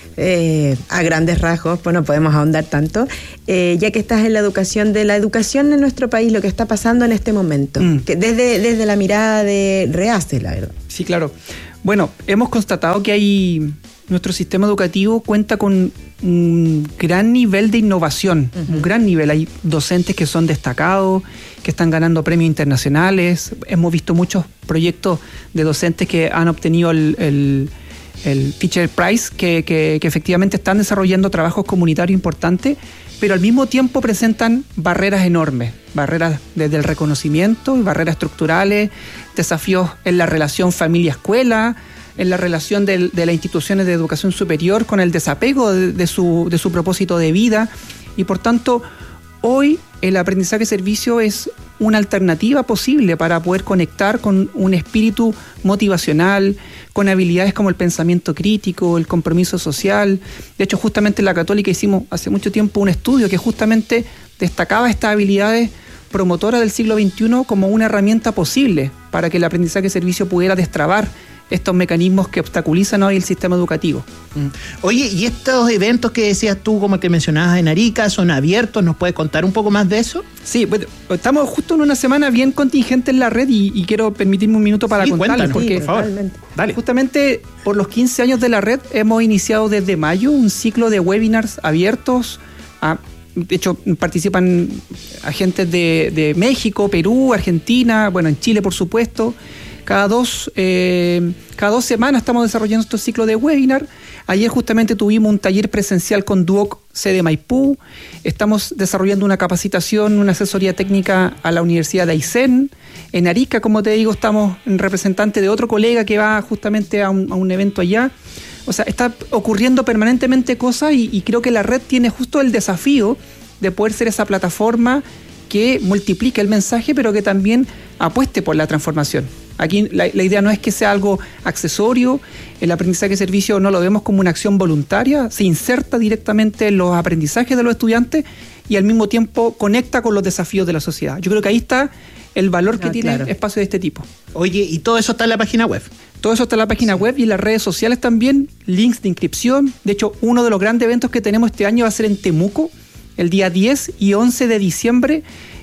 a grandes rasgos? Pues no podemos ahondar tanto, ya que estás en la educación en nuestro país, lo que está pasando en este momento, que desde la mirada de REACE, la verdad. Sí, claro. Bueno, hemos constatado que nuestro sistema educativo cuenta con un gran nivel de innovación, un gran nivel. Hay docentes que son destacados, que están ganando premios internacionales. Hemos visto muchos proyectos de docentes que han obtenido el Fisher Prize, que efectivamente están desarrollando trabajos comunitarios importantes, pero al mismo tiempo presentan barreras enormes, barreras desde el reconocimiento y barreras estructurales, desafíos en la relación familia-escuela, en la relación de las instituciones de educación superior con el desapego de su propósito de vida, y por tanto hoy el aprendizaje servicio es una alternativa posible para poder conectar con un espíritu motivacional, con habilidades como el pensamiento crítico, el compromiso social. De hecho, justamente en la Católica hicimos hace mucho tiempo un estudio que justamente destacaba estas habilidades promotoras del siglo XXI como una herramienta posible para que el aprendizaje servicio pudiera destrabar estos mecanismos que obstaculizan hoy el sistema educativo. Oye, ¿y estos eventos que decías tú, como que mencionabas en Arica, son abiertos? ¿Nos puedes contar un poco más de eso? Sí, pues, estamos justo en una semana bien contingente en la red y quiero permitirme un minuto para contarles, porque por favor. Dale. Justamente por los 15 años de la red hemos iniciado desde mayo un ciclo de webinars abiertos. De hecho, participan agentes de México, Perú, Argentina, bueno, en Chile, por supuesto. Cada dos semanas estamos desarrollando estos ciclos de webinar. Ayer justamente tuvimos un taller presencial con Duoc sede Maipú. Estamos desarrollando una capacitación, una asesoría técnica a la Universidad de Aysén. En Arica, como te digo, estamos en representante de otro colega que va justamente a un evento allá. O sea, está ocurriendo permanentemente cosas y creo que la red tiene justo el desafío de poder ser esa plataforma que multiplique el mensaje, pero que también apueste por la transformación. Aquí la idea no es que sea algo accesorio, el aprendizaje de servicio no lo vemos como una acción voluntaria, se inserta directamente en los aprendizajes de los estudiantes y al mismo tiempo conecta con los desafíos de la sociedad. Yo creo que ahí está el valor que tiene espacios de este tipo. Oye, ¿y todo eso está en la página web? Todo eso está en la página web y en las redes sociales también, links de inscripción. De hecho, uno de los grandes eventos que tenemos este año va a ser en Temuco, el día 10 y 11 de diciembre.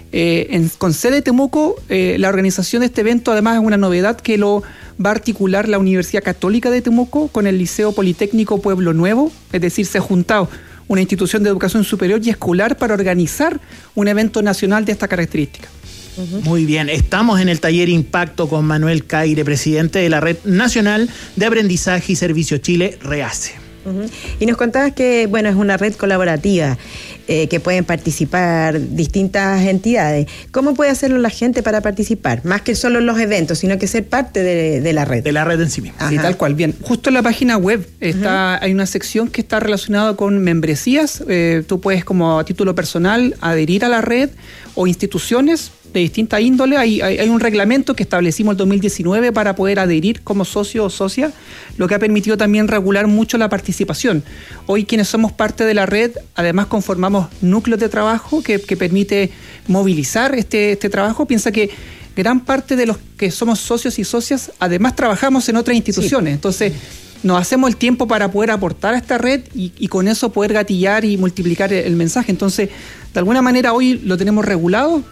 Con sede Temuco, la organización de este evento además es una novedad que lo va a articular la Universidad Católica de Temuco con el Liceo Politécnico Pueblo Nuevo, es decir, se ha juntado una institución de educación superior y escolar para organizar un evento nacional de esta característica. Muy bien, estamos en el taller Impacto con Manuel Caire, presidente de la Red Nacional de Aprendizaje y Servicio Chile, REACE. Y nos contabas que, bueno, es una red colaborativa, que pueden participar distintas entidades. ¿Cómo puede hacerlo la gente para participar? Más que solo en los eventos, sino que ser parte de la red. De la red en sí misma. Sí, tal cual. Bien, justo en la página web hay una sección que está relacionada con membresías. Tú puedes, como a título personal, adherir a la red o instituciones de distinta índole. Hay un reglamento que establecimos en 2019 para poder adherir como socio o socia, lo que ha permitido también regular mucho la participación. Hoy quienes somos parte de la red, además conformamos núcleos de trabajo que permite movilizar este trabajo. Piensa que gran parte de los que somos socios y socias, además trabajamos en otras instituciones. Sí. Entonces, nos hacemos el tiempo para poder aportar a esta red y con eso poder gatillar y multiplicar el mensaje. Entonces, de alguna manera hoy lo tenemos regulado.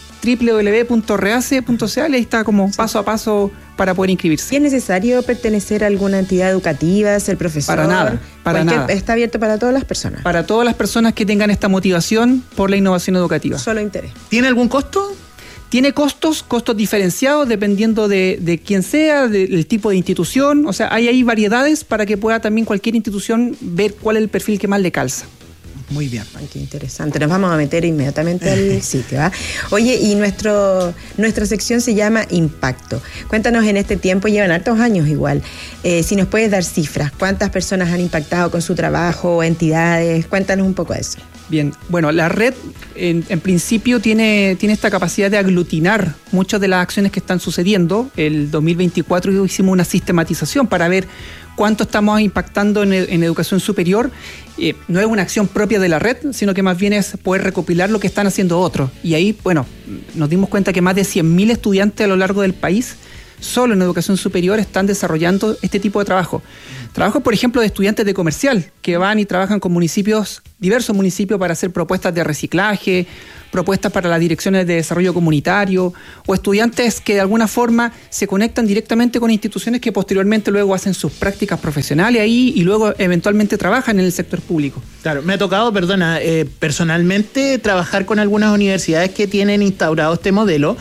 www.reace.cl, ahí está como paso a paso para poder inscribirse. ¿Es necesario pertenecer a alguna entidad educativa, ser profesor? Para nada. Está abierto para todas las personas. Para todas las personas que tengan esta motivación por la innovación educativa. Solo interés. ¿Tiene algún costo? Tiene costos diferenciados dependiendo de quién sea, del tipo de institución. O sea, hay variedades para que pueda también cualquier institución ver cuál es el perfil que más le calza. Muy bien. Ay, qué interesante. Nos vamos a meter inmediatamente al sitio. Oye, y nuestra sección se llama Impacto. Cuéntanos, en este tiempo, llevan hartos años igual. Si nos puedes dar cifras, ¿cuántas personas han impactado con su trabajo, entidades? Cuéntanos un poco de eso. Bien, bueno, la red en principio tiene esta capacidad de aglutinar muchas de las acciones que están sucediendo. El 2024 hicimos una sistematización para ver cuánto estamos impactando en educación superior, no es una acción propia de la red, sino que más bien es poder recopilar lo que están haciendo otros. Y ahí, bueno, nos dimos cuenta que más de 100.000 estudiantes a lo largo del país, solo en educación superior, están desarrollando este tipo de trabajo. Trabajo, por ejemplo, de estudiantes de comercial, que van y trabajan con diversos municipios para hacer propuestas de reciclaje, propuestas para las direcciones de desarrollo comunitario, o estudiantes que de alguna forma se conectan directamente con instituciones que posteriormente luego hacen sus prácticas profesionales ahí y luego eventualmente trabajan en el sector público. Claro, me ha tocado, personalmente trabajar con algunas universidades que tienen instaurado este modelo,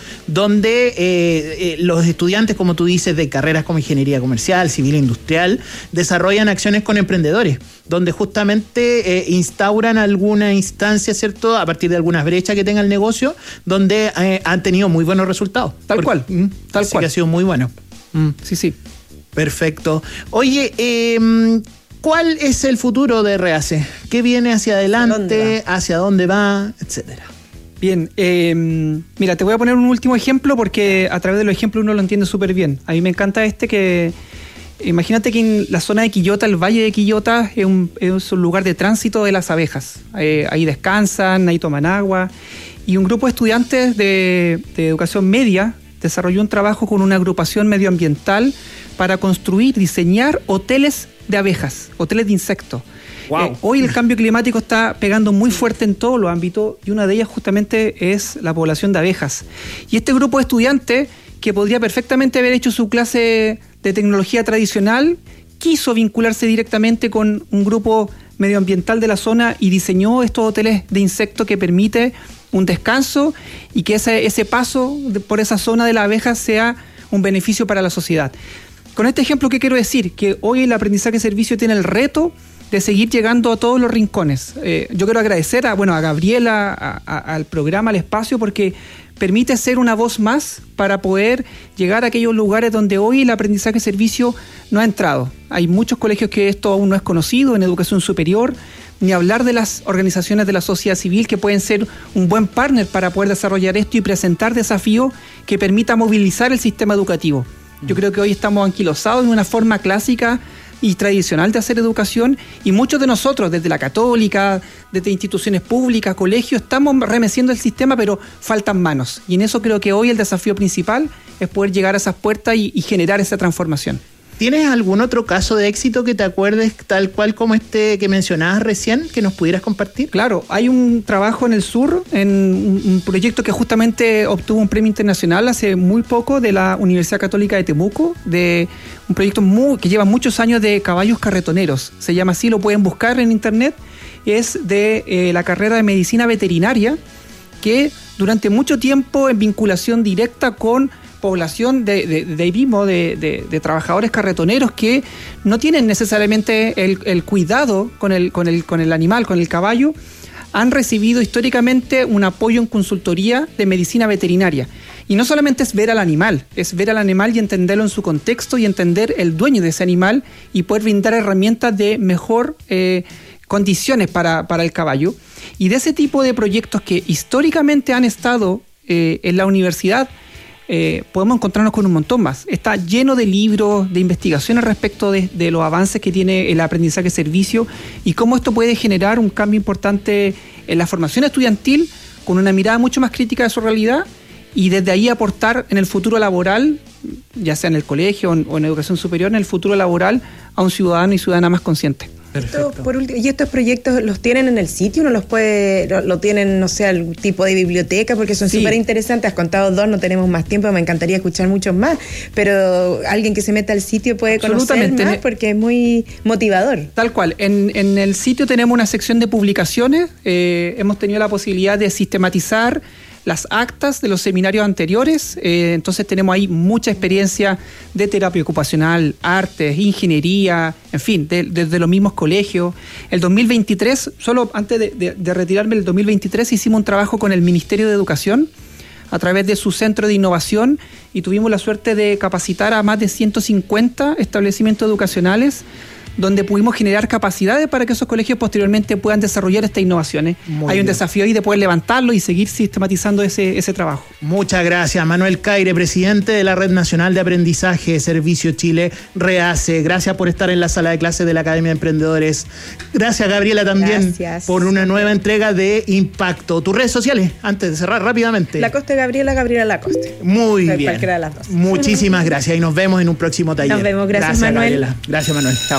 donde los estudiantes, como tú dices, de carreras como ingeniería comercial, civil e industrial, desarrollan acciones con emprendedores, donde justamente instauran alguna instancia, ¿cierto?, a partir de algunas brechas que tenga el negocio, donde han tenido muy buenos resultados. Tal cual. Que ha sido muy bueno. Sí. Perfecto. Oye, ¿cuál es el futuro de REACE? ¿Qué viene hacia adelante? ¿Hacia dónde va? Etcétera. Bien, mira, te voy a poner un último ejemplo porque a través de los ejemplos uno lo entiende súper bien. A mí me encanta que... Imagínate que en la zona de Quillota, el Valle de Quillota, es un lugar de tránsito de las abejas. Ahí descansan, ahí toman agua. Y un grupo de estudiantes de educación media desarrolló un trabajo con una agrupación medioambiental para diseñar hoteles de abejas, hoteles de insectos. Wow. Hoy el cambio climático está pegando muy fuerte en todos los ámbitos y una de ellas justamente es la población de abejas. Y este grupo de estudiantes, que podría perfectamente haber hecho su clase de tecnología tradicional, quiso vincularse directamente con un grupo medioambiental de la zona y diseñó estos hoteles de insectos que permite un descanso y que ese paso por esa zona de la abeja sea un beneficio para la sociedad. Con este ejemplo, ¿qué quiero decir? Que hoy el aprendizaje servicio tiene el reto de seguir llegando a todos los rincones. Yo quiero agradecer a Gabriela, al programa, al espacio, porque permite ser una voz más para poder llegar a aquellos lugares donde hoy el aprendizaje servicio no ha entrado. Hay muchos colegios que esto aún no es conocido en educación superior, ni hablar de las organizaciones de la sociedad civil que pueden ser un buen partner para poder desarrollar esto y presentar desafíos que permita movilizar el sistema educativo. Yo creo que hoy estamos anquilosados en una forma clásica y tradicional de hacer educación, y muchos de nosotros, desde la católica, desde instituciones públicas, colegios, estamos remeciendo el sistema, pero faltan manos. Y en eso creo que hoy el desafío principal es poder llegar a esas puertas y generar esa transformación. ¿Tienes algún otro caso de éxito que te acuerdes tal cual como este que mencionabas recién, que nos pudieras compartir? Claro, hay un trabajo en el sur, en un proyecto que justamente obtuvo un premio internacional hace muy poco de la Universidad Católica de Temuco, de un proyecto que lleva muchos años de caballos carretoneros. Se llama así, lo pueden buscar en internet. Es de la carrera de medicina veterinaria, que durante mucho tiempo en vinculación directa con población de trabajadores carretoneros que no tienen necesariamente el cuidado con el animal, con el caballo, han recibido históricamente un apoyo en consultoría de medicina veterinaria. Y no solamente es ver al animal, es ver al animal y entenderlo en su contexto y entender el dueño de ese animal y poder brindar herramientas de mejor condiciones para el caballo. Y de ese tipo de proyectos que históricamente han estado en la universidad, podemos encontrarnos con un montón más. Está lleno de libros, de investigaciones respecto de los avances que tiene el aprendizaje servicio y cómo esto puede generar un cambio importante en la formación estudiantil con una mirada mucho más crítica de su realidad y desde ahí aportar en el futuro laboral, ya sea en el colegio o en educación superior, en el futuro laboral a un ciudadano y ciudadana más consciente. ¿Y estos proyectos los tienen en el sitio? ¿No los lo tienen, no sé, algún tipo de biblioteca? Porque son súper interesantes. Has contado dos, no tenemos más tiempo, me encantaría escuchar muchos más. Pero alguien que se meta al sitio puede conocer más porque es muy motivador. Tal cual. En el sitio tenemos una sección de publicaciones. Hemos tenido la posibilidad de sistematizar las actas de los seminarios anteriores, entonces tenemos ahí mucha experiencia de terapia ocupacional, artes, ingeniería, en fin, desde los mismos colegios. El 2023, solo antes de retirarme, el 2023 hicimos un trabajo con el Ministerio de Educación a través de su centro de innovación y tuvimos la suerte de capacitar a más de 150 establecimientos educacionales donde pudimos generar capacidades para que esos colegios posteriormente puedan desarrollar estas innovaciones. Hay un desafío ahí de poder levantarlo y seguir sistematizando ese trabajo. Muchas gracias, Manuel Caire, presidente de la Red Nacional de Aprendizaje Servicio Chile, REACE. Gracias por estar en la sala de clases de la Academia de Emprendedores. Gracias, Gabriela, también por una nueva entrega de Impacto. Tus redes sociales, antes de cerrar rápidamente. Lacoste Gabriela Lacoste. Muy bien. Cualquiera de las dos. Muchísimas gracias y nos vemos en un próximo taller. Nos vemos, gracias Manuel. Gabriela. Gracias, Manuel. Chao.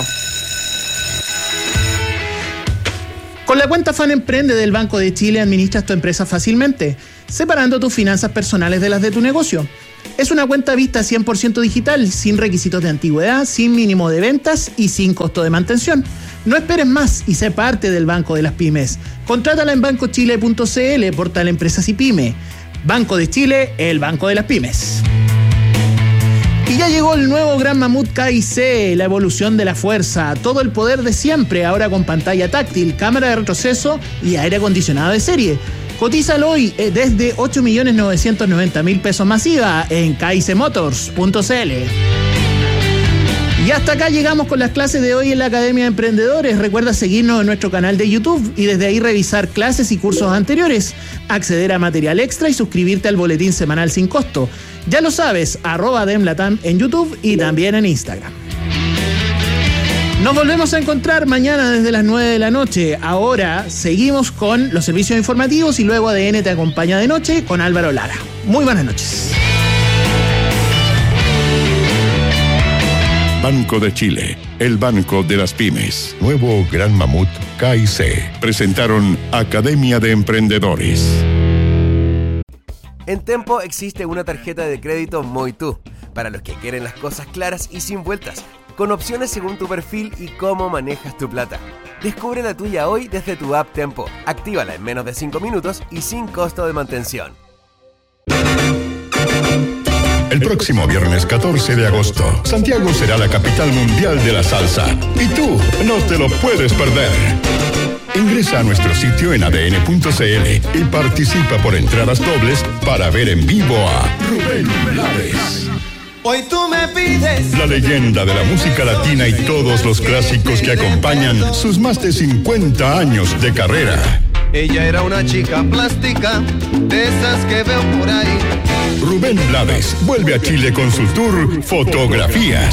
Con la cuenta Fan Emprende del Banco de Chile administras tu empresa fácilmente, separando tus finanzas personales de las de tu negocio. Es una cuenta vista 100% digital, sin requisitos de antigüedad, sin mínimo de ventas y sin costo de mantención. No esperes más y sé parte del Banco de las Pymes. Contrátala en bancochile.cl, portal Empresas y Pyme. Banco de Chile, el Banco de las Pymes. Y ya llegó el nuevo Gran Mamut KIC, la evolución de la fuerza, todo el poder de siempre, ahora con pantalla táctil, cámara de retroceso y aire acondicionado de serie. Cotízalo hoy desde 8.990.000 pesos masiva en kicmotors.cl. Y hasta acá llegamos con las clases de hoy en la Academia de Emprendedores. Recuerda seguirnos en nuestro canal de YouTube y desde ahí revisar clases y cursos anteriores, acceder a material extra y suscribirte al boletín semanal sin costo. Ya lo sabes, @demlatam en YouTube y también en Instagram. Nos volvemos a encontrar mañana desde las 9 de la noche. Ahora seguimos con los servicios informativos y luego ADN te acompaña de noche con Álvaro Lara. Muy buenas noches. Banco de Chile, el Banco de las Pymes. Nuevo Gran Mamut KIC. Presentaron Academia de Emprendedores. En Tempo existe una tarjeta de crédito Muy Tú, para los que quieren las cosas claras y sin vueltas, con opciones según tu perfil y cómo manejas tu plata. Descubre la tuya hoy desde tu app Tempo. Actívala en menos de 5 minutos y sin costo de mantención. El próximo viernes 14 de agosto, Santiago será la capital mundial de la salsa. Y tú no te lo puedes perder. Ingresa a nuestro sitio en adn.cl y participa por entradas dobles para ver en vivo a Rubén Blades. Hoy tú me pides. La leyenda de la música latina y todos los clásicos que acompañan sus más de 50 años de carrera. Ella era una chica plástica, de esas que veo por ahí. Rubén Blades vuelve a Chile con su tour Fotografías.